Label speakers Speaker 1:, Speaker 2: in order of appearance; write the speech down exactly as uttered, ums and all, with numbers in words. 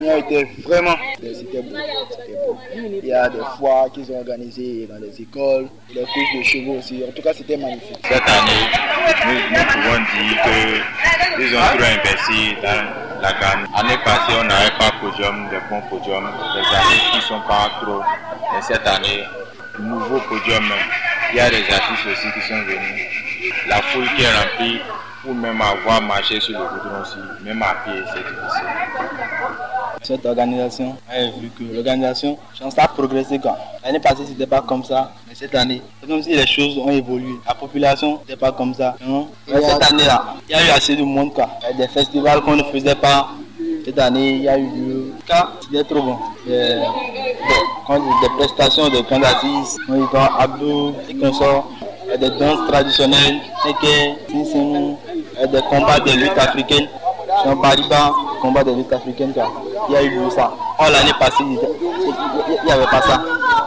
Speaker 1: Il a été vraiment, c'était beau, c'était beau. Il y a des foires qu'ils ont organisées dans les écoles, des courses de chevaux aussi. En tout cas, c'était magnifique.
Speaker 2: Cette année, nous, nous pouvons dire qu'ils ont trop investi dans la gamme. L'année passée, on n'avait pas podium, des bons podiums, des artistes qui ne sont pas trop. Mais cette année, nouveau podium, il y a des artistes aussi qui sont venus. La foule qui est remplie, pour même avoir marché sur le goudron aussi, même à pied, c'est difficile.
Speaker 3: Cette organisation, j'ai vu que l'organisation, ça a progressé quand. L'année passée, c'était pas comme ça, mais cette année, c'est comme si les choses ont évolué. La population n'était pas comme ça. Non? Mais cette année-là, il y a eu assez de monde quand. Il y a des festivals qu'on ne faisait pas. Cette année, il y a eu du cas, c'était trop bon. Des, des, des prestations de grands artistes, Abdou et consorts. Il y a des danses traditionnelles, des combats de lutte africaine. Dans Bariba, combat de lutte africaine, il y a eu ça. Oh, l'année passée, il n'y avait pas ça.